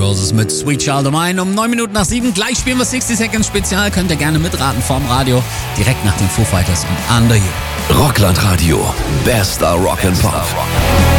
Roses mit Sweet Child of Mine um 9 Minuten nach 7. Gleich spielen wir 60 Seconds Spezial. Könnt ihr gerne mitraten vorm Radio. Direkt nach den Foo Fighters und Under You. Rockland Radio. Bester Rock and Pop.